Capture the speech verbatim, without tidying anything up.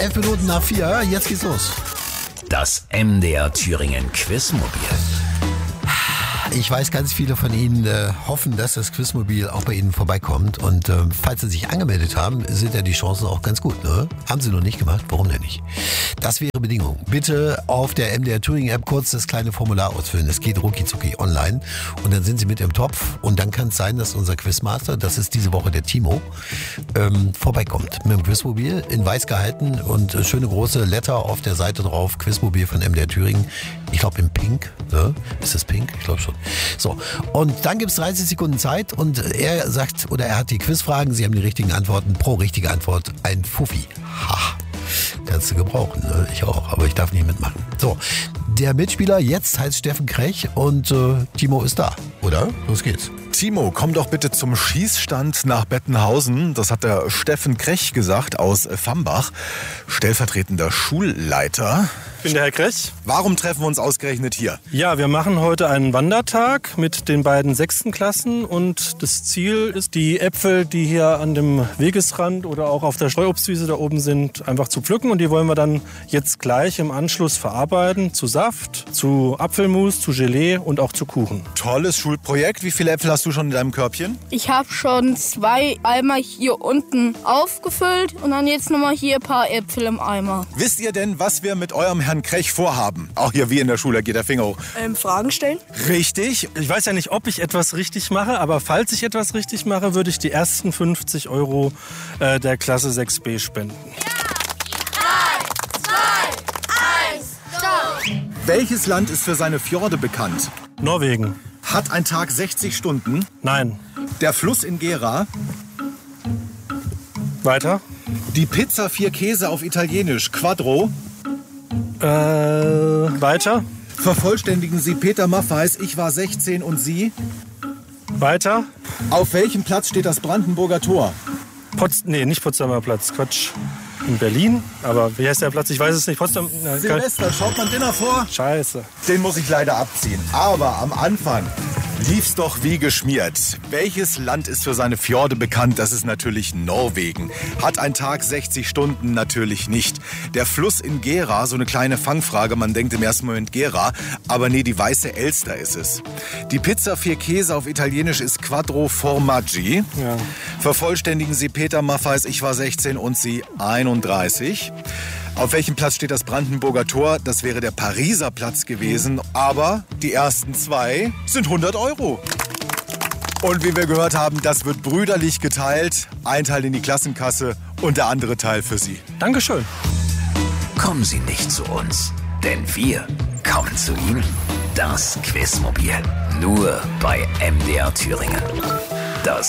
Elf Minuten nach vier, jetzt geht's los. Das M D R Thüringen Quizmobil. Ich weiß, ganz viele von Ihnen äh, hoffen, dass das Quizmobil auch bei Ihnen vorbeikommt. Und äh, falls Sie sich angemeldet haben, sind ja die Chancen auch ganz gut, ne? Haben Sie noch nicht gemacht? Warum denn nicht? Das wäre Bedingung. Bitte auf der M D R Thüringen App kurz das kleine Formular ausfüllen. Es geht rucki-zucki online. Und dann sind Sie mit im Topf. Und dann kann es sein, dass unser Quizmaster, das ist diese Woche der Timo, ähm, vorbeikommt mit dem Quizmobil, in weiß gehalten und äh, schöne große Letter auf der Seite drauf. Quizmobil von M D R Thüringen. Ich glaube in Pink. Ne? Ist das Pink? Ich glaube schon. So, und dann gibt es dreißig Sekunden Zeit und er sagt, oder er hat die Quizfragen, Sie haben die richtigen Antworten, pro richtige Antwort ein Fuffi. Ha, kannst du gebrauchen, ne? Ich auch, aber ich darf nicht mitmachen. So, der Mitspieler jetzt heißt Steffen Krech und äh, Timo ist da, oder? Los geht's. Timo, komm doch bitte zum Schießstand nach Bettenhausen. Das hat der Steffen Krech gesagt aus Fambach, stellvertretender Schulleiter. Ich bin der Herr Krech. Warum treffen wir uns ausgerechnet hier? Ja, wir machen heute einen Wandertag mit den beiden sechsten Klassen und das Ziel ist, die Äpfel, die hier an dem Wegesrand oder auch auf der Streuobstwiese da oben sind, einfach zu pflücken und die wollen wir dann jetzt gleich im Anschluss verarbeiten zu Saft, zu Apfelmus, zu Gelee und auch zu Kuchen. Tolles Schulprojekt. Wie viele Äpfel hast du schon in deinem Körbchen? Ich habe schon zwei Eimer hier unten aufgefüllt und dann jetzt nochmal hier ein paar Äpfel im Eimer. Wisst ihr denn, was wir mit eurem Herrn Krech vorhaben? Auch hier wie in der Schule, geht der Finger hoch. Ähm, Fragen stellen? Richtig. Ich weiß ja nicht, ob ich etwas richtig mache, aber falls ich etwas richtig mache, würde ich die ersten fünfzig Euro äh, der Klasse sechs b spenden. drei, zwei, eins, stopp! Welches Land ist für seine Fjorde bekannt? Norwegen. Hat ein Tag sechzig Stunden? Nein. Der Fluss in Gera? Weiter? Die Pizza vier Käse auf Italienisch, Quattro? Äh, weiter? Vervollständigen Sie Peter Maffeis, ich war sechzehn und Sie? Weiter? Auf welchem Platz steht das Brandenburger Tor? Potz, nee, nicht Potsdamer Platz, Quatsch. In Berlin, aber wie heißt der Platz? Ich weiß es nicht. Potsdam. Na, Silvester, schaut man Dinner vor? Scheiße. Den muss ich leider abziehen. Aber am Anfang lief's doch wie geschmiert. Welches Land ist für seine Fjorde bekannt? Das ist natürlich Norwegen. Hat ein Tag sechzig Stunden? Natürlich nicht. Der Fluss in Gera, so eine kleine Fangfrage, man denkt im ersten Moment Gera, aber nee, die weiße Elster ist es. Die Pizza vier Käse auf Italienisch ist Quattro Formaggi. Ja. Vervollständigen Sie Peter Maffeis, ich war sechzehn und Sie einunddreißig. Auf welchem Platz steht das Brandenburger Tor? Das wäre der Pariser Platz gewesen. Aber die ersten zwei sind hundert Euro. Und wie wir gehört haben, das wird brüderlich geteilt. Ein Teil in die Klassenkasse und der andere Teil für Sie. Dankeschön. Kommen Sie nicht zu uns, denn wir kommen zu Ihnen. Das Quizmobil. Nur bei M D R Thüringen. Das